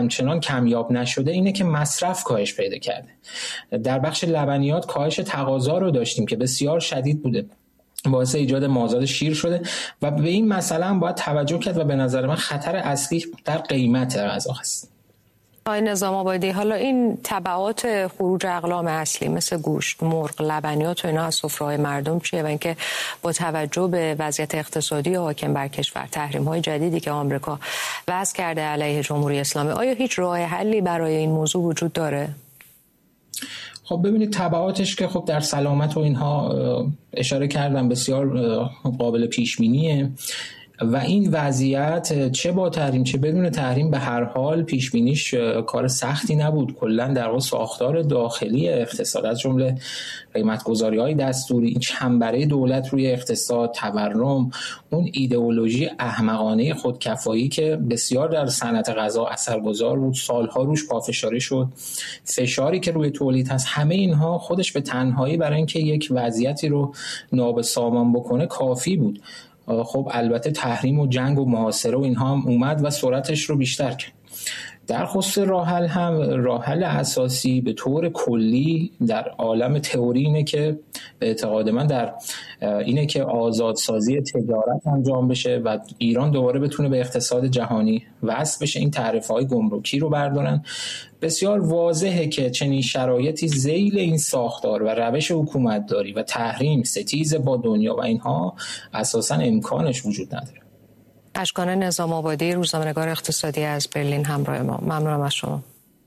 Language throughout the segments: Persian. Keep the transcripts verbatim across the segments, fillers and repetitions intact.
همچنان کمیاب نشده اینه که مصرف کاهش پیدا کرده. در بخش لبنیات کاهش تقاضا رو داشتیم که بسیار شدید بوده، باعث ایجاد مازاد شیر شده و به این مسئله هم باید توجه کرد و به نظر من خطر اصلی در قیمت غذا هست. آقای نظام آبادی، حالا این تبعات خروج اقلام اصلی مثل گوشت، مرغ، لبنیات و اینا از سفره‌های مردم چیه و اینکه با توجه به وضعیت اقتصادی حاکم بر کشور، تحریم‌های جدیدی که آمریکا وضع کرده علیه جمهوری اسلامی، آیا هیچ راه حلی برای این موضوع وجود داره؟ خب ببینید تبعاتش که خب در سلامت و اینها اشاره کردم بسیار قابل پیش بینیه و این وضعیت چه با تحریم چه بدون تحریم به هر حال پیش بینیش کار سختی نبود. کلا در واقع ساختار داخلی اقتصاد از جمله قیمت‌گذاری‌های دستوری، این چنبره دولت روی اقتصاد، تورم، اون ایدئولوژی احمقانه خودکفایی که بسیار در صنعت غذا اثرگذار بود، سالها روش پافشاری شد، فشاری که روی تولید هست، همه اینها خودش به تنهایی برای اینکه یک وضعیتی رو نابسامان بکنه کافی بود. خب البته تحریم و جنگ و محاصره و اینها هم اومد و سرعتش رو بیشتر کرد. در خصوص راه حل هم راه حل اساسی به طور کلی در عالم تئوری اینه که به اعتقاد من در اینه که آزادسازی تجارت انجام بشه و ایران دوباره بتونه به اقتصاد جهانی وصل بشه، این تعرفه‌های گمرکی رو بردارن. بسیار واضحه که چنین شرایطی ذیل این ساختار و روش حکومتداری و تحریم، ستیز با دنیا و اینها اساساً امکانش وجود نداره. اشکان نظام آبادی، روزنامه‌نگار اقتصادی از برلین، همراه ما. ممنونم از شما.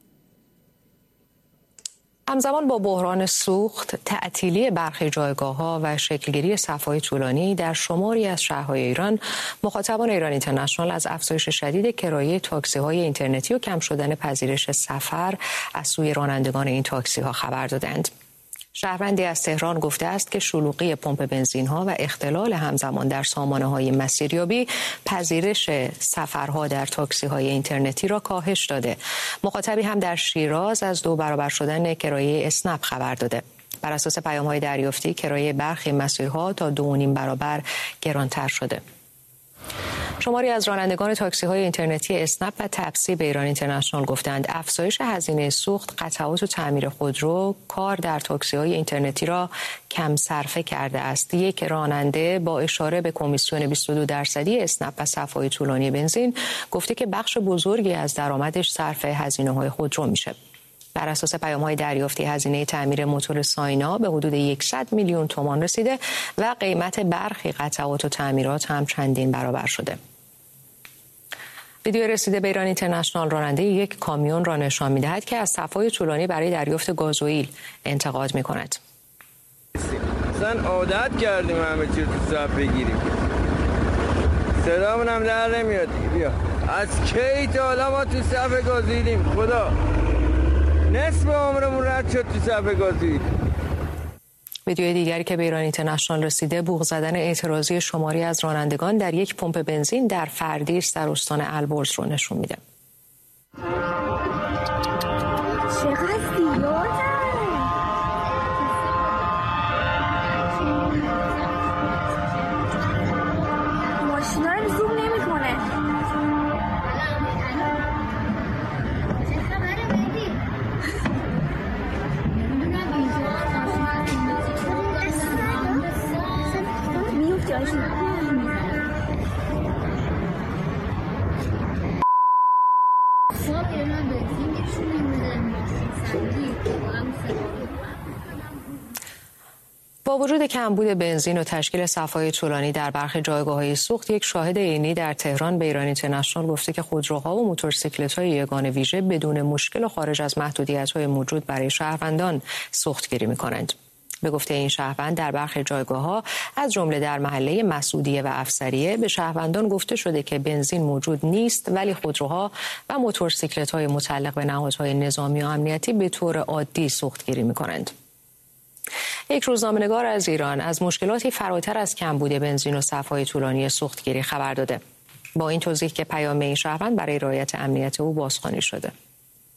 همزمان با بحران سوخت، تعطیلی برخی جایگاه‌ها و شکلگیری صف‌های طولانی در شماری از شهرهای ایران، مخاطبان ایران اینترنشنال از افزایش شدید کرایه تاکسی‌های اینترنتی و کم شدن پذیرش سفر از سوی رانندگان این تاکسی‌ها خبر دادند. شهروندی از تهران گفته است که شلوغی پمپ بنزین‌ها و اختلال همزمان در سامانه‌های مسیریابی پذیرش سفرها در تاکسی‌های اینترنتی را کاهش داده. مخاطبی هم در شیراز از دو برابر شدن کرایه اسنپ خبر داده. بر اساس پیام‌های دریافتی کرایه برخی مسیرها تا دو و نیم برابر گرانتر شده. شماری از رانندگان تاکسی‌های اینترنتی اسنپ و تپسی به ایران اینترنشنال گفتند افزایش هزینه سوخت، قطعات و تعمیر خودرو کار در تاکسی‌های اینترنتی را کم صرفه کرده است. یک راننده با اشاره به کمیسیون بیست و دو درصدی اسنپ و صف‌های طولانی بنزین گفته که بخش بزرگی از درآمدش صرف هزینه‌های خودرو میشه. بر اساس پیام‌های دریافتی هزینه تعمیر موتور ساینا به حدود صد میلیون تومان رسیده و قیمت برخی قطعات و تعمیرات هم چندین برابر شده. ویدیو رسیده به ایران اینترنشنال راننده یک کامیون را نشان می‌دهد که از صف‌های طولانی برای دریافت گازوئیل انتقاد می‌کند. مثلا عادت کردیم همه چیز تو صف بگیریم. صدامون هم در نمیاد. بیا. از کی تا حالا ما تو صف گازوئیلیم؟ خدا. نصف عمرمون رد شد تو صف گازوئیل. ویدیوی دیگری که به ایران اینترنشنال رسیده بوق زدن اعتراضی شماری از رانندگان در یک پمپ بنزین در فردیس در استان البرز رو نشون میده. با وجود کمبود بنزین و تشکیل صف‌های طولانی در برخی جایگاه‌های سوخت، یک شاهد عینی در تهران به ایران اینترنشنال گفته که خودروها و موتورسیکلت‌های یگان ویژه بدون مشکل و خارج از محدودیت‌های موجود برای شهروندان سوختگیری می‌کنند. به گفته این شهروند در برخی جایگاه‌ها از جمله در محله مسعودیه و افسریه به شهروندان گفته شده که بنزین موجود نیست ولی خودروها و موتورسیکلت‌های متعلق به نهادهای نظامی و امنیتی به طور عادی سوختگیری می‌کنند. یک روزنامه‌نگار از ایران از مشکلاتی فراتر از کمبود بنزین و صف‌های طولانی سوختگیری خبر داده. با این توضیح که پیام این شهروند برای رعایت امنیت او بازخوانی شده.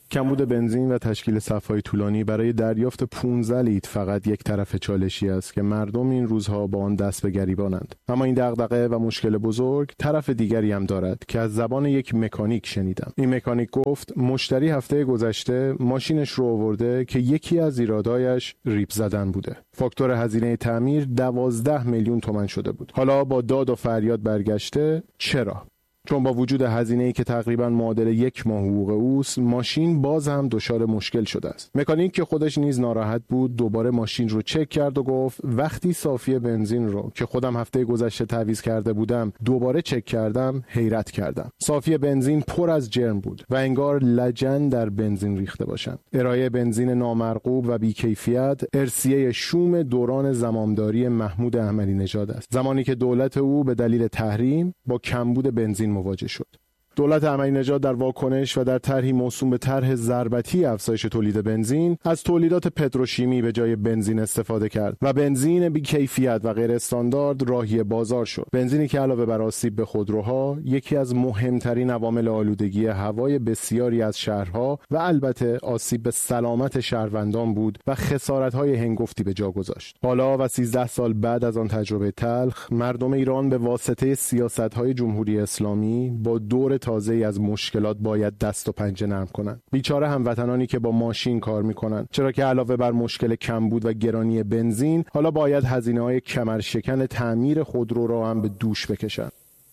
کمبود بنزین و تشکیل صف‌های طولانی برای دریافت پانزده لیتر فقط یک طرف چالشی است که مردم این روزها با آن دست به گریبانند. اما این دغدغه و مشکل بزرگ طرف دیگری هم دارد که از زبان یک مکانیک شنیدم. این مکانیک گفت مشتری هفته گذشته ماشینش رو آورده که یکی از ایرادایش ریپ زدن بوده. فاکتور هزینه تعمیر دوازده میلیون تومان شده بود. حالا با داد و فریاد برگشته. چرا؟ چون با وجود هزینه‌ای که تقریباً معادل یک ماه حقوق اوست، ماشین باز هم دچار مشکل شده است. مکانیک که خودش نیز ناراحت بود، دوباره ماشین رو چک کرد و گفت وقتی صافی بنزین رو که خودم هفته گذشته تعویض کرده بودم، دوباره چک کردم، حیرت کردم. صافی بنزین پر از جرم بود و انگار لجن در بنزین ریخته باشند. ارائه بنزین نامرغوب و بی‌کیفیت ارثیه شوم دوران زمامداری محمود احمدی نژاد است. زمانی که دولت او به دلیل تحریم با کمبود بنزین مواجه شد. دولت احمدی نژاد در واکنش و در طرحی موسوم به طرح ضربتی افزایش تولید بنزین از تولیدات پتروشیمی به جای بنزین استفاده کرد و بنزین بی‌کیفیت و غیر استاندارد راهی بازار شد. بنزینی که علاوه بر آسیب به خودروها یکی از مهمترین عوامل آلودگی هوای بسیاری از شهرها و البته آسیب به سلامت شهروندان بود و خسارت‌های هنگفتی به جا گذاشت. حالا و سیزده سال بعد از آن تجربه تلخ، مردم ایران به واسطه سیاست‌های جمهوری اسلامی با دور تازه‌ای از مشکلات باید دست و پنجه نرم کنند. بیچاره هموطنانی که با ماشین کار میکنن، چرا که علاوه بر مشکل کمبود و گرانی بنزین، حالا باید هزینه‌های کمرشکن تعمیر خودرو را هم به دوش بکشند.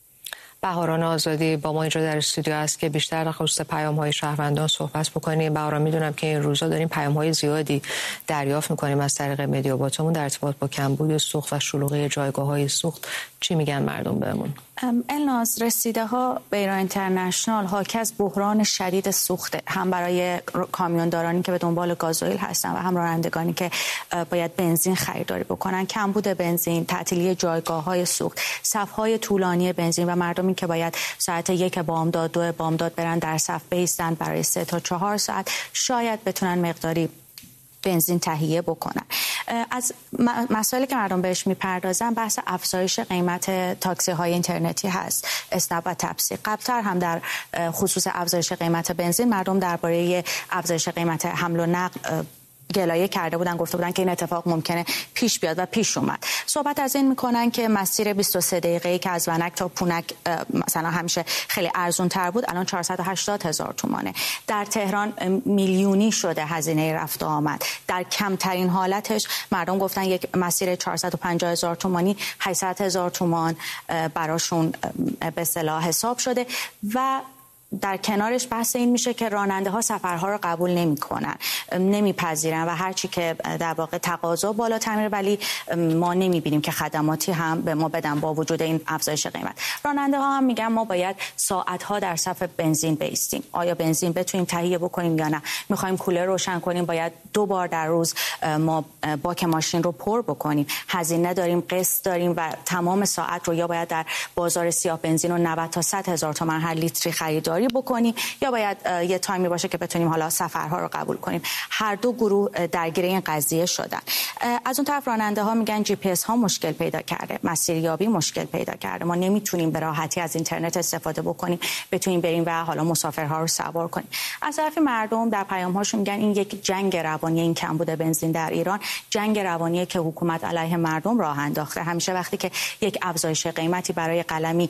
بهاران آزادی با ما اینجا در استودیو است که بیشتر در خصوص پیام‌های شهروندان صحبت بکنیم. بهاران، میدونم که این روزا داریم پیام‌های زیادی دریافت می‌کنیم از طریق مدیاباتمون در ارتباط با کمبود سوخت و شلوغی جایگاه‌های سوخت. چی میگن مردم بهمون؟ الناز، رسیده ها به ایران اینترنشنال حاکی از بحران شدید سوخته، هم برای کامیوندارانی که به دنبال گازوئیل هستن و هم رانندگانی که باید بنزین خریداری بکنن. کمبود بنزین، تعطیلی جایگاه‌های سوخت، صف‌های طولانی بنزین و مردمی که باید ساعت یک بامداد، دو بامداد برن در صف بایستن برای سه تا چهار ساعت شاید بتونن مقداری بنزین تهیه بکنن. از مسائلی که مردم بهش میپردازن بحث افزایش قیمت تاکسی های اینترنتی هست، اسنپ و تپسی. قبلتر هم در خصوص افزایش قیمت بنزین مردم درباره افزایش قیمت حمل و نقل گلایه کرده بودن، گفته بودن که این اتفاق ممکنه پیش بیاد و پیش اومد. صحبت از این میکنن که مسیر بیست و سه دقیقه‌ای که از ونک تا پونک مثلا همیشه خیلی ارزون تر بود، الان چهارصد و هشتاد هزار تومانه. در تهران میلیونی شده هزینه رفت و آمد. در کمترین حالتش مردم گفتن یک مسیر چهارصد و پنجاه هزار تومانی هشتصد هزار تومان براشون به اصطلاح حساب شده و در کنارش بحث این میشه که راننده ها سفرها رو قبول نمیکنن، نمیپذیرن و هرچی که در واقع تقاضا بالاتر میره ولی ما نمیبینیم که خدماتی هم به ما بدن با وجود این افزایش قیمت. راننده ها هم میگن ما باید ساعت ها در صف بنزین بایستیم. آیا بنزین بتونیم تهیه بکنیم یا نه؟ میخوایم کولر روشن کنیم، باید دو بار در روز ما باک ماشین رو پر بکنیم. هزینه داریم، قسط داریم و تمام ساعت رو یا باید در بازار سیاه بنزین رو نود تا صد هزار تومان هر لیتری خریداری بکنیم یا باید یه تایمی باشه که بتونیم حالا سفرها رو قبول کنیم. هر دو گروه درگیر این قضیه شدن. از اون طرف راننده ها میگن جی پی اس ها مشکل پیدا کرده، مسیریابی مشکل پیدا کرده، ما نمیتونیم به راحتی از اینترنت استفاده بکنیم، بتونیم بریم و حالا مسافرها رو سوار کنیم. از طرف مردم در پیام هاشون میگن این یک جنگ روانی، این کمبود بنزین در ایران جنگ روانیه که حکومت علیه مردم راه انداخته. همیشه وقتی که یک افزایش قیمتی برای قلمی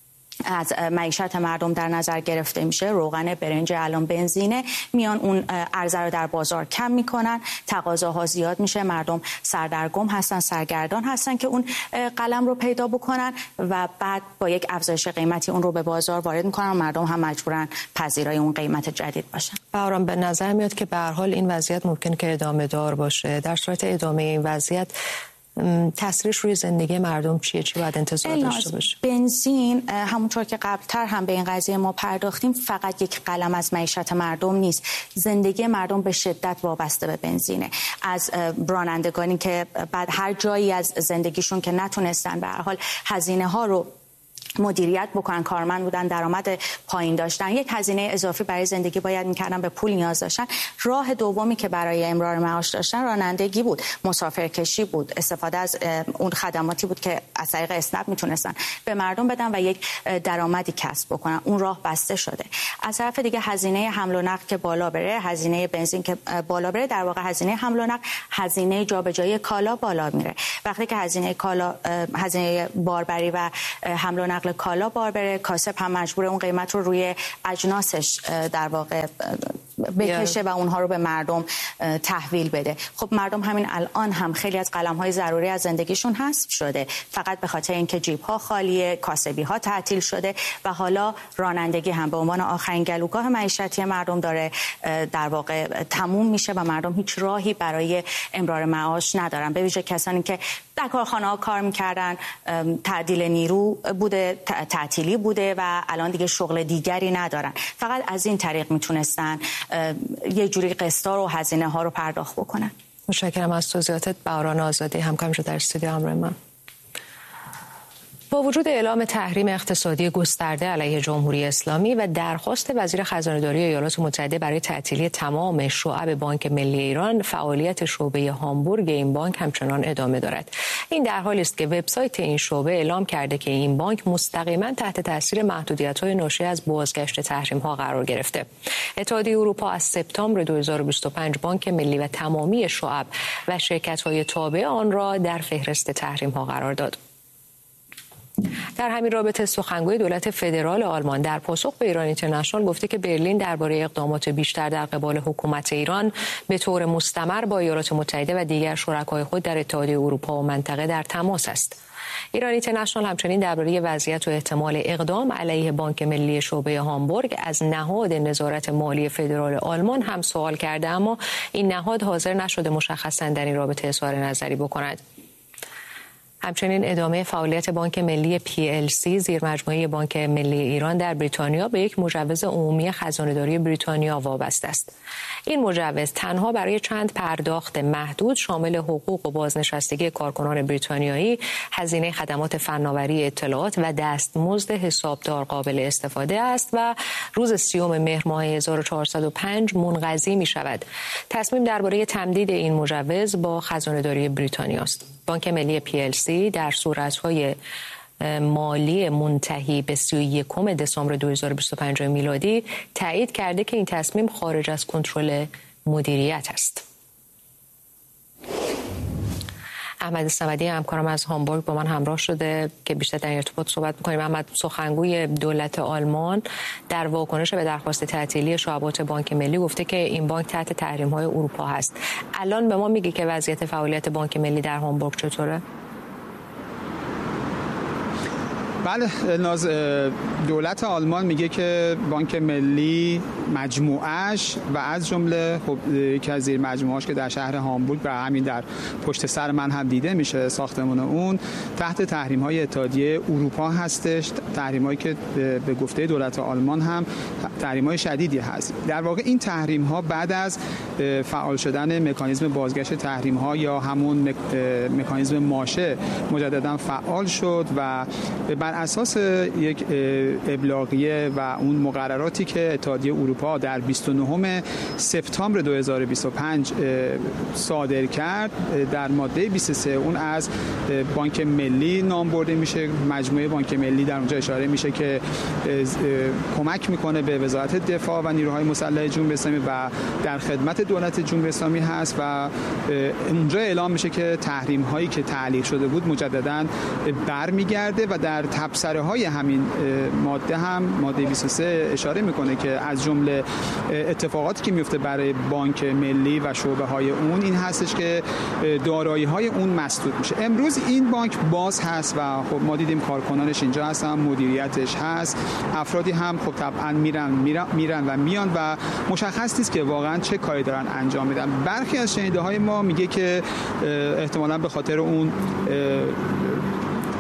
از معیشت مردم در نظر گرفته میشه، روغن، برنج، الان بنزینه، میان اون عرضه رو در بازار کم میکنن، تقاضاها زیاد میشه، مردم سردرگم هستن، سرگردان هستن که اون قلم رو پیدا بکنن و بعد با یک افزایش قیمتی اون رو به بازار وارد میکنن و مردم هم مجبورن پذیرای اون قیمت جدید باشن. بهاران، به نظر میاد که به هر حال این وضعیت ممکن که ادامه دار باشه. در صورت ادامه این وضعیت تاثیرش روی زندگی مردم چیه؟ چی باید انتظار داشته باشه؟ بنزین همونطور که قبلتر هم به این قضیه ما پرداختیم فقط یک قلم از معیشت مردم نیست. زندگی مردم به شدت وابسته به بنزینه. از رانندگانی که بعد هر جایی از زندگیشون که نتونستن به هر حال هزینه ها رو مدیریت بکنن، کارمند بودن، درآمد پایین داشتن، یک هزینه اضافی برای زندگی باید میکردن، به پول نیاز داشتن. راه دومی که برای امرار معاش داشتن رانندگی بود، مسافرکشی بود، استفاده از اون خدماتی بود که از طریق اسنپ میتونستن به مردم بدن و یک درآمدی کسب بکنن. اون راه بسته شده. از طرف دیگه هزینه حمل و نقل که بالا بره، هزینه بنزین که بالا بره، در واقع هزینه حمل و نقل، هزینه جابجایی کالا بالا میره. وقتی که هزینه کالا، هزینه باربری و حمل و نقل کالا بار بره، کاسب هم مجبور اون قیمت رو روی اجناسش در واقع بکشه و اونها رو به مردم تحویل بده. خب مردم همین الان هم خیلی از قلم‌های ضروری از زندگیشون حذف شده، فقط به خاطر اینکه جیب‌ها خالیه، کاسبی‌ها تعطیل شده و حالا رانندگی هم به عنوان آخرین گلوگاه معیشتی مردم داره در واقع تموم میشه و مردم هیچ راهی برای امرار معاش ندارن. به ویژه کسانی که در کارخانه‌ها کار می‌کردن، تعدیل نیرو بوده، تعطیلی بوده و الان دیگه شغل دیگری ندارن. فقط از این طریق میتونستن یه جوری قسطا و هزینه ها رو پرداخت بکنن. متشکرم از توضیحاتت. بهاران آزادی همکارم شد در استودیو همراه من. با وجود اعلام تحریم اقتصادی گسترده علیه جمهوری اسلامی و درخواست وزیر خزانه‌داری ایالات متحده برای تعطیلی تمام شعب بانک ملی ایران، فعالیت شعبه هامبورگ این بانک همچنان ادامه دارد. این در حالی است که وبسایت این شعبه اعلام کرده که این بانک مستقیما تحت تاثیر محدودیت‌های ناشی از بازگشت تحریم‌ها قرار گرفته. اتحادیه اروپا از سپتامبر دو هزار و بیست و پنج بانک ملی و تمامی شعب و شرکت‌های تابع آن را در فهرست تحریم‌ها قرار داد. در همین رابطه سخنگوی دولت فدرال آلمان در پاسخ به ایران اینترنشنال گفته که برلین درباره اقدامات بیشتر در قبال حکومت ایران به طور مستمر با ایالات متحده و دیگر شرکای خود در اتحادیه اروپا و منطقه در تماس است. ایران اینترنشنال همچنین درباره وضعیت و احتمال اقدام علیه بانک ملی شعبه هامبورگ از نهاد نظارت مالی فدرال آلمان هم سوال کرده، اما این نهاد حاضر نشده مشخصاً در این رابطه اظهار نظری بکند. همچنین ادامه فعالیت بانک ملی پی ال سی زیر مجموعه بانک ملی ایران در بریتانیا به یک مجوز عمومی خزانه‌داری بریتانیا وابسته است. این مجوز تنها برای چند پرداخت محدود شامل حقوق و بازنشستگی کارکنان بریتانیایی، هزینه خدمات فناوری اطلاعات و دستمزد حسابدار قابل استفاده است و روز سیوم مهر ماه هزار و چهارصد و پنج منقضی می شود. تصمیم درباره تمدید این مجوز با خزانه‌داری بریتانیا است. بانک ملی پی ال سی در صورت‌های مالی منتهی به سی و یکم دسامبر دو هزار و بیست و پنج میلادی تایید کرده که این تصمیم خارج از کنترل مدیریت است. احمد صمدی همکارم از هامبورگ با من همراه شده که بیشتر در ارتباط صحبت می‌کنیم. احمد، سخنگوی دولت آلمان در واکنش به درخواست تعطیلی شعبات بانک ملی گفته که این بانک تحت تحریم‌های اروپا هست. الان به ما میگه که وضعیت فعالیت بانک ملی در هامبورگ چطوره؟ بله ناز، دولت آلمان میگه که بانک ملی مجموعش و از جمله یکی از زیر مجموعهاش که در شهر هامبورگ و همین در پشت سر من هم دیده میشه ساختمان اون، تحت تحریم‌های اتحادیه اروپا هستش. تحریم‌هایی که به گفته دولت آلمان هم تحریم‌های شدیدی هست. در واقع این تحریم‌ها بعد از فعال شدن مکانیزم بازگشت تحریم‌ها یا همون مکانیزم ماشه مجددا فعال شد و بر اساس یک ابلاغیه و اون مقرراتی که اتحادیه اروپا در بیست و نهم سپتامبر دو هزار و بیست و پنج صادر کرد، در ماده بیست و سه اون از بانک ملی نام برده میشه. مجموعه بانک ملی در اونجا اشاره میشه که کمک میکنه به وزارت دفاع و نیروهای مسلح جمهوری اسلامی و در خدمت دولت جمهوری اسلامی هست و اونجا اعلام میشه که تحریم هایی که تعلیق شده بود مجددا برمیگرده و در تبصره های همین ماده هم ماده بیست و سه اشاره میکنه که از جمله اتفاقاتی که میفته برای بانک ملی و شعبه های اون این هستش که دارایی های اون مسدود میشه. امروز این بانک باز هست و خب ما دیدیم کارکنانش اینجا هستن، مدیریتش هست، افرادی هم خب طبعا میرن میرن, میرن و میان و مشخص نیست که واقعا چه کاری دارن انجام میدن. برخی از شنیده های ما میگه که احتمالاً به خاطر اون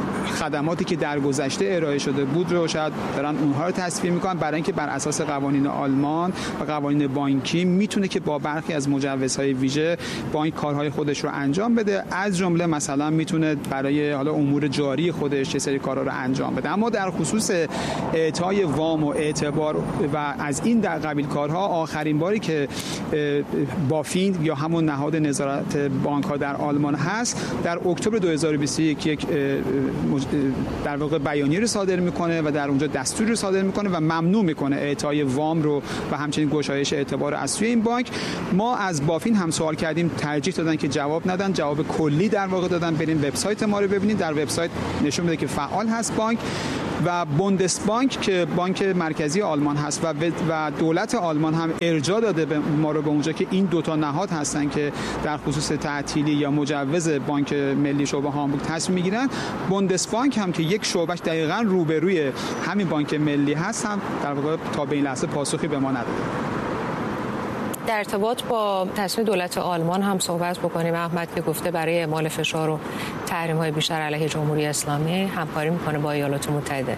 خدماتی که در گذشته ارائه شده بود رو شاید دارن اونها رو تصفیه میکنن، برای اینکه بر اساس قوانین آلمان و قوانین بانکی میتونه که با برخی از مجوزهای ویژه بانک کارهای خودش رو انجام بده. از جمله مثلا میتونه برای حالا امور جاری خودش یه سری کارا رو انجام بده. اما در خصوص اعطای وام و اعتبار و از این در قبیل کارها، آخرین باری که بافین یا همون نهاد نظارت بانک ها در آلمان هست در اکتبر دو هزار و بیست و یک یک در واقع بیانیه رو صادر میکنه و در اونجا دستور رو صادر میکنه و ممنوع میکنه اعطای وام رو و همچنین گشایش اعتبار از سوی این بانک. ما از بافین هم سوال کردیم، ترجیح دادن که جواب ندن، جواب کلی در واقع دادن. بریم وبسایت ما رو ببینید، در وبسایت نشون میده که فعال هست بانک. و بوندسبانک که بانک مرکزی آلمان هست و و دولت آلمان هم ارجاع داده به ما رو به اونجا که این دو تا نهاد هستن که در خصوص تعطیلی یا مجوز بانک ملی شعبه هامبورگ تصمیم میگیرن. بوندسبانک هم که یک شعبهش دقیقاً روبروی همین بانک ملی هست هم در واقع تا به این لحظه پاسخی به ما نداده. در ارتباط با تصمیم دولت آلمان هم صحبت بکنیم. احمد که گفته برای اعمال فشار و تحریم‌های بیشتر علیه جمهوری اسلامی همکاری میکنه با ایالات متحده.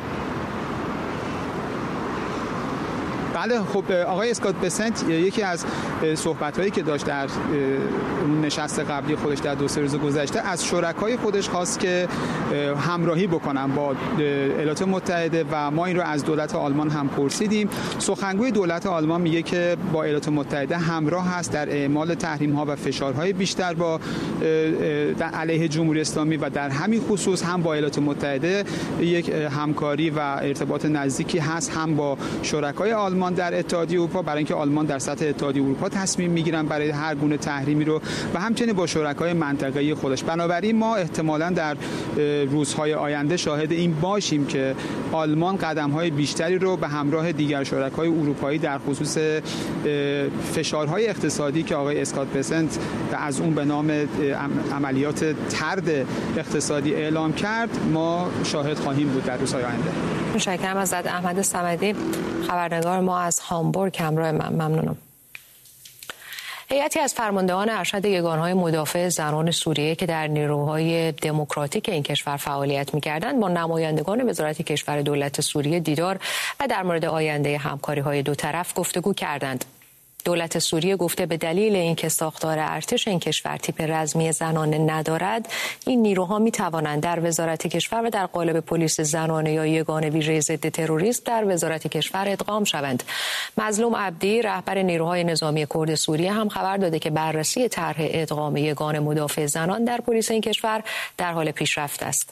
بله، خب آقای اسکات بسنت یکی از صحبت‌هایی که داشت در اون نشست قبلی خودش در دو سه روز گذشته از شرکای خودش خواست که همراهی بکنن با ایالات متحده و ما این رو از دولت آلمان هم پرسیدیم. سخنگوی دولت آلمان میگه که با ایالات متحده همراه هست در اعمال تحریم‌ها و فشارهای بیشتر با علیه جمهوری اسلامی و در همین خصوص هم با ایالات متحده یک همکاری و ارتباط نزدیکی هست، هم با شرکای آلمان در اتحادیه اروپا، برای اینکه آلمان در سطح اتحادیه اروپا تصمیم میگیرن برای هر گونه تحریمی رو و همچنین با شرکای منطقه‌ای خودش. بنابراین ما احتمالاً در روزهای آینده شاهد این باشیم که آلمان قدم‌های بیشتری رو به همراه دیگر شرکای اروپایی در خصوص فشارهای اقتصادی که آقای اسکات بسنت از اون به نام عملیات طرد اقتصادی اعلام کرد ما شاهد خواهیم بود در روزهای آینده. متشکرم ازت احمد صمدی، خبرنگار ما از هامبورگ همراه من. ممنونم. هیئتی از فرماندهان ارشد یگانهای مدافع زنان سوریه که در نیروهای دموکراتیک این کشور فعالیت می‌کردند با نمایندگان وزارت کشور دولت سوریه دیدار و در مورد آینده همکاری‌های دو طرف گفتگو کردند. دولت سوریه گفته به دلیل اینکه ساختار ارتش این کشور تیپ رزمی زنانه ندارد، این نیروها می توانند در وزارت کشور و در قالب پلیس زنانه یا یگان ویژه ضد تروریسم در وزارت کشور ادغام شوند. مظلوم عبدی رهبر نیروهای نظامی کرد سوریه هم خبر داده که بررسی طرح ادغام یگان مدافع زنان در پلیس این کشور در حال پیشرفت است.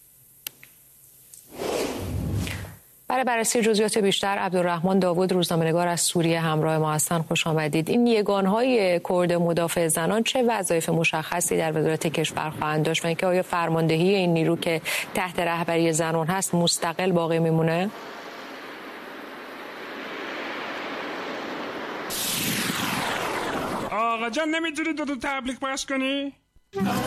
برای بررسی جزئیات بیشتر عبدالرحمن داوود روزنامه‌نگار از سوریه همراه ما هستند. خوش آمدید. این یگان‌های کرد مدافع زنان چه وظایف مشخصی در وزارت کشور خواهند داشت و اینکه آیا فرماندهی این نیرو که تحت رهبری زنان هست مستقل باقی میمونه؟ آقا جان نمیتونی دو تا تبلیغ پخش کنی؟